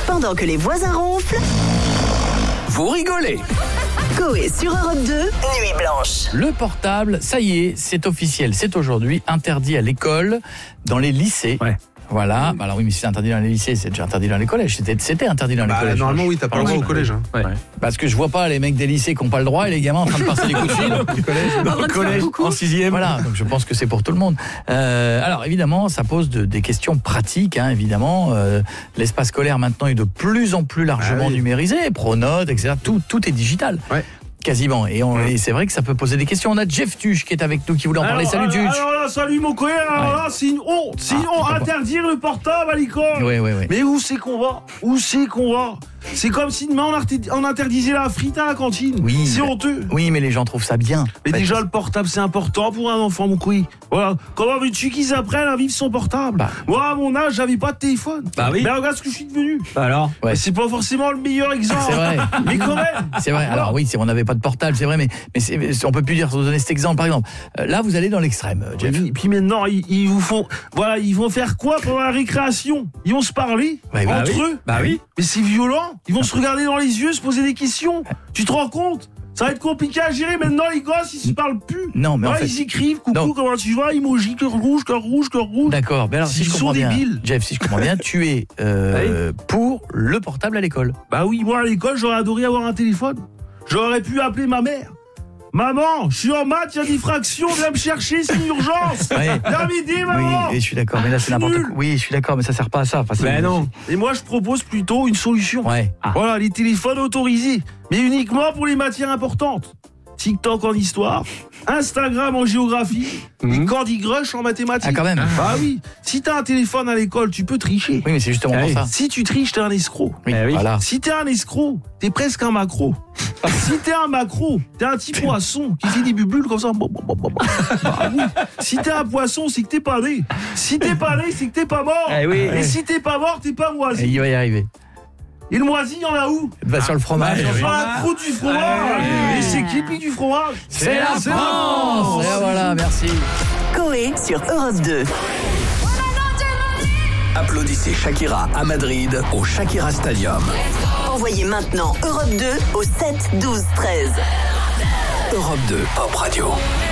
Pendant que les voisins ronflent, vous rigolez. Coé sur Europe 2, Nuit Blanche. Le portable, ça y est, c'est officiel. C'est aujourd'hui interdit à l'école, dans les lycées. Ouais. Voilà. Alors oui, mais si c'est interdit dans les lycées, c'est déjà interdit dans les collèges. C'était interdit dans les collèges. Normalement, oui, t'as pas le droit au collège. Hein. Ouais. Parce que je vois pas les mecs des lycées qui n'ont pas le droit et les gamins en train de passer des coups de fil. Au collège, en 6e. Voilà, donc je pense que c'est pour tout le monde. Alors évidemment, ça pose des questions pratiques, hein, évidemment. L'espace scolaire maintenant est de plus en plus largement numérisé, Pronote, etc. Tout est digital. Ouais. Quasiment. Et c'est vrai que ça peut poser des questions. On a Jeff Tuch qui est avec nous, qui voulait en parler. Salut Tuch. Alors là, salut mon coé. Alors là, c'est une honte. C'est une honte. Interdire le portable à l'école. Oui. Mais où c'est qu'on va? C'est comme si demain on interdisait la frite à la cantine. Oui, c'est honteux. Oui, mais les gens trouvent ça bien. Mais déjà, le portable, c'est important pour un enfant, mon couille. Voilà. Comment veux-tu qu'ils apprennent à vivre sans portable? Moi, à mon âge, j'avais pas de téléphone. Bah oui. Mais regarde ce que je suis devenu. Alors ouais. C'est pas forcément le meilleur exemple. C'est vrai. Mais quand même. C'est vrai. Alors oui, on n'avait pas de portable, c'est vrai, mais on peut plus donner cet exemple. Par exemple, là, vous allez dans l'extrême, Jeff. Et puis maintenant, ils vous font... Voilà, ils vont faire quoi pendant la récréation? Ils vont se parler entre eux. Bah oui. Mais c'est violent. Ils vont se regarder dans les yeux, se poser des questions. Tu te rends compte? Ça va être compliqué à gérer. Maintenant, les gosses, ils se parlent plus. Non, mais en fait... Ils écrivent, coucou, comment tu vas? Emoji, cœur rouge. D'accord. Mais alors, si je comprends bien, débiles. Jeff, si je comprends bien, tu es pour le portable à l'école. Bah oui, moi, à l'école, j'aurais adoré avoir un téléphone. J'aurais pu appeler ma mère. Maman, je suis en maths, il y a des fractions, viens me chercher, c'est une urgence. Viens m'aider, maman. Oui, je suis d'accord, mais là c'est n'importe quoi. Oui, je suis d'accord, mais ça sert pas à ça. Enfin, ben non. Et moi, je propose plutôt une solution. Ouais. Voilà, les téléphones autorisés, mais uniquement pour les matières importantes. TikTok en histoire, Instagram en géographie, et Candy Crush en mathématiques. Ah, quand même. Bah oui, si t'as un téléphone à l'école, tu peux tricher. Oui, mais c'est justement pour ça. Si tu triches, t'es un escroc. Oui, voilà. Si t'es un escroc, t'es presque un macro. Si t'es un macro, t'es un petit poisson qui fait des bulles comme ça. Bah oui. Si t'es un poisson, c'est que t'es pas né. Si t'es pas né, c'est que t'es pas mort. Et si t'es pas mort, t'es pas moisi. Et il va y arriver. Et le moisi, il y en a où? Bah, sur le fromage. Sur la croûte du fromage. Et c'est qui pique du fromage? C'est la France. Et voilà, merci. Coé sur Europe 2. Applaudissez Shakira à Madrid au Shakira Stadium. Envoyez maintenant Europe 2 au 7 12 13. Europe 2 Pop Radio.